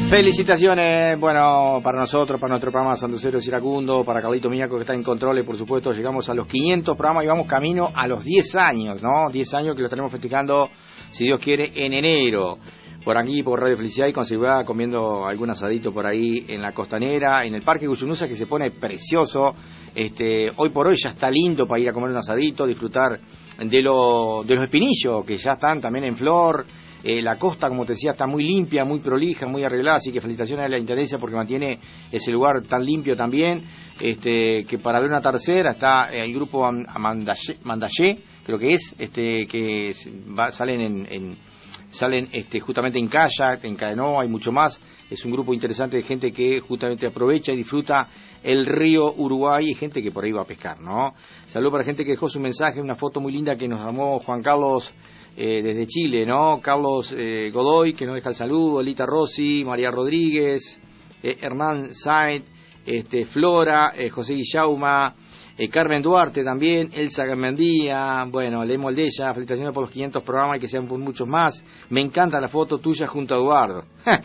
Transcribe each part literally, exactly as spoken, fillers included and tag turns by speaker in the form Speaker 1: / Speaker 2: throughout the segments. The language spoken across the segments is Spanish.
Speaker 1: Felicitaciones, bueno, para nosotros, para nuestro programa Sanduceros Iracundo, para Carlito Miñaco que está en controles, por supuesto, llegamos a los quinientos programas y vamos camino a los diez años, ¿no? diez años que lo estaremos festejando, si Dios quiere, en enero. Por aquí, por Radio Felicidad y con seguridad, comiendo algún asadito por ahí en la costanera, en el Parque Guyunusa, que se pone precioso. Este, hoy por hoy ya está lindo para ir a comer un asadito, disfrutar de, lo, de los espinillos, que ya están también en flor. Eh, la costa, como te decía, está muy limpia, muy prolija, muy arreglada, así que felicitaciones a la Intendencia porque mantiene ese lugar tan limpio también, este, que para ver una tercera está el grupo Mandallé, Mandallé creo que es, este, que va, salen en... en salen este, justamente en kayak, en canoa y mucho más. Es un grupo interesante de gente que justamente aprovecha y disfruta el río Uruguay y gente que por ahí va a pescar, ¿no? Saludos para gente que dejó su mensaje, una foto muy linda que nos llamó Juan Carlos eh, desde Chile, ¿no? Carlos eh, Godoy, que nos deja el saludo, Elita Rossi, María Rodríguez, eh, Hernán Said, este, Flora, eh, José Guillauma, Eh, Carmen Duarte también, Elsa Gamendía, bueno, leemos el de ella, felicitaciones por los quinientos programas y que sean por muchos más. Me encanta la foto tuya junto a Eduardo.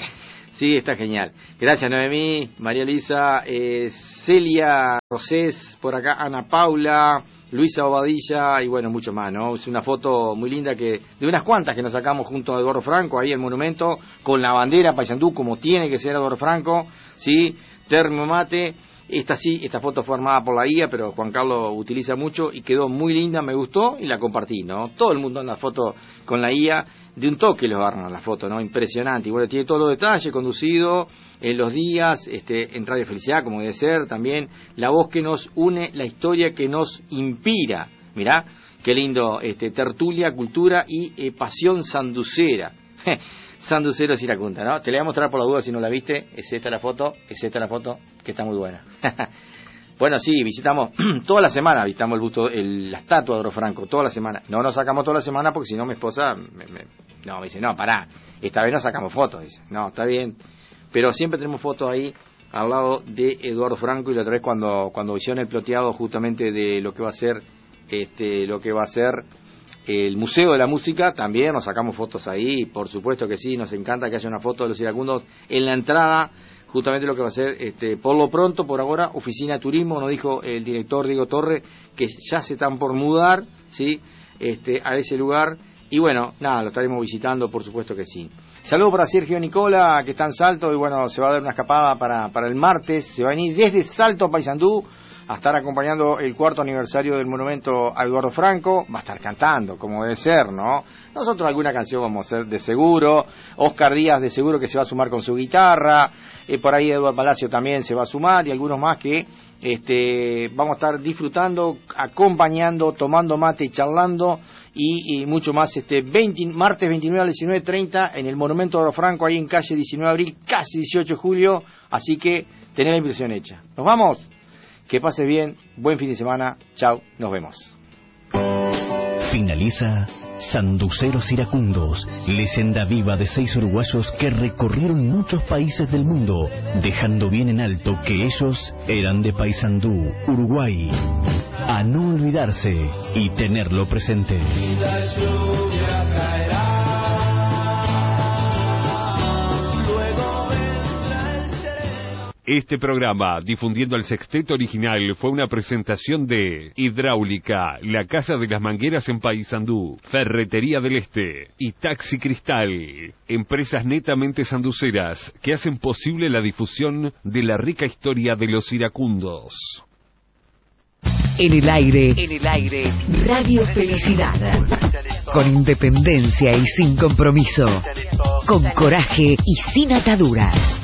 Speaker 1: Sí, está genial. Gracias, Noemí, María Elisa, eh, Celia Rosés, por acá Ana Paula, Luisa Obadilla y bueno, mucho más, ¿no? Es una foto muy linda que de unas cuantas que nos sacamos junto a Eduardo Franco, ahí en el monumento, con la bandera Paysandú, como tiene que ser Eduardo Franco, ¿sí? Termo mate. Esta sí, esta foto fue armada por la I A, pero Juan Carlos utiliza mucho y quedó muy linda, me gustó y la compartí, ¿no? Todo el mundo anda foto con la I A, de un toque los arman la foto, ¿no? Impresionante. Y bueno, tiene todos los detalles, conducido en los días, este, en Radio Felicidad, como debe ser, también la voz que nos une, la historia que nos inspira. Mirá, qué lindo, este, tertulia, cultura y eh, pasión sanducera. Sanduceros Iracunda, ¿no? Te la voy a mostrar por la duda si no la viste. Es esta la foto, es esta la foto, que está muy buena. Bueno, sí, visitamos toda la semana, visitamos el busto, el, la estatua de Oro Franco, toda la semana. No nos sacamos toda la semana porque si no mi esposa me, me, no, me dice, no, pará, esta vez no sacamos fotos, dice. No, está bien. Pero siempre tenemos fotos ahí al lado de Eduardo Franco y la otra vez cuando, cuando hicieron el ploteado justamente de lo que va a ser, este, lo que va a ser el Museo de la Música, también nos sacamos fotos ahí, por supuesto que sí, nos encanta que haya una foto de los iracundos en la entrada, justamente lo que va a ser, este, por lo pronto, por ahora, Oficina de Turismo, nos dijo el director Diego Torre, que ya se están por mudar, ¿sí? Este, a ese lugar, y bueno, nada, lo estaremos visitando, por supuesto que sí. Saludos para Sergio Nicola, que está en Salto, y bueno, se va a dar una escapada para, para el martes, se va a venir desde Salto, Paysandú, a estar acompañando el cuarto aniversario del monumento a Eduardo Franco, va a estar cantando, como debe ser, ¿no? Nosotros alguna canción vamos a hacer de seguro, Oscar Díaz de seguro que se va a sumar con su guitarra, eh, por ahí Eduardo Palacio también se va a sumar, y algunos más que este, vamos a estar disfrutando, acompañando, tomando mate y charlando, y, y mucho más, este veinte, martes veintinueve al diecinueve treinta, en el monumento a Eduardo Franco, ahí en calle diecinueve de abril, casi dieciocho de julio, así que tened la invitación hecha. ¿Nos vamos? Que pase bien, buen fin de semana, chao, nos vemos.
Speaker 2: Finaliza Sanduceros Iracundos, leyenda viva de seis uruguayos que recorrieron muchos países del mundo, dejando bien en alto que ellos eran de Paysandú, Uruguay. A no olvidarse y tenerlo presente. Y la lluvia caerá.
Speaker 3: Este programa, difundiendo el sexteto original, fue una presentación de Hidráulica, la Casa de las Mangueras en Paysandú, Ferretería del Este y Taxi Cristal, empresas netamente sanduceras que hacen posible la difusión de la rica historia de los iracundos.
Speaker 4: En el aire, en el aire, Radio Felicidad, con independencia y sin compromiso, con coraje y sin ataduras.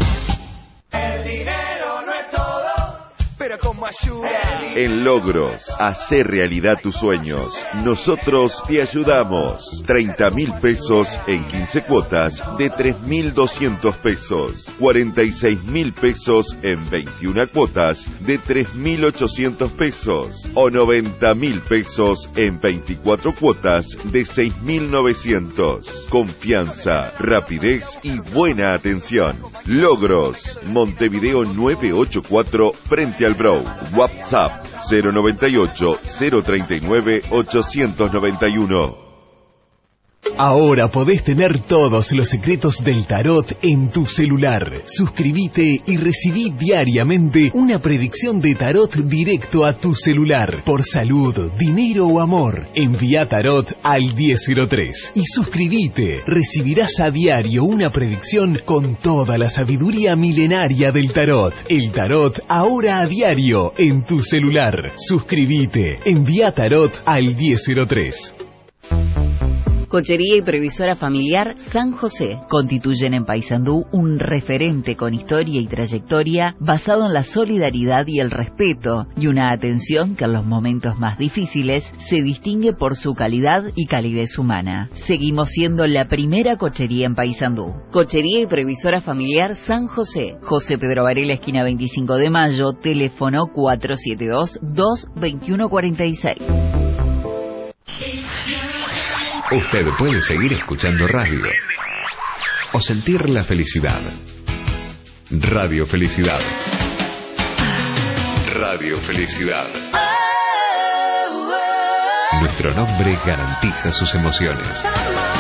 Speaker 5: En Logros, hacer realidad tus sueños. Nosotros te ayudamos. treinta mil pesos en quince cuotas de tres mil doscientos pesos. cuarenta y seis mil pesos en veintiuna cuotas de tres mil ochocientos pesos. O noventa mil pesos en veinticuatro cuotas de seis mil novecientos. Confianza, rapidez y buena atención. Logros, Montevideo novecientos ochenta y cuatro, frente al Brou. WhatsApp cero noventa y ocho, cero treinta y nueve, ochocientos noventa y uno.
Speaker 2: Ahora podés tener todos los secretos del tarot en tu celular. Suscríbete y recibí diariamente una predicción de tarot directo a tu celular. Por salud, dinero o amor. Envía tarot al diez cero tres. Y suscríbete. Recibirás a diario una predicción con toda la sabiduría milenaria del tarot. El tarot ahora a diario en tu celular. Suscríbete. Envía tarot al diez cero tres.
Speaker 4: Cochería y previsora familiar San José constituyen en Paysandú un referente con historia y trayectoria basado en la solidaridad y el respeto y una atención que en los momentos más difíciles se distingue por su calidad y calidez humana. Seguimos siendo la primera cochería en Paysandú. Cochería y previsora familiar San José, José Pedro Varela, esquina veinticinco de mayo, teléfono cuatro siete dos, dos dos uno cuatro seis.
Speaker 6: Usted puede seguir escuchando radio o sentir la felicidad. Radio Felicidad. Radio Felicidad. Nuestro nombre garantiza sus emociones.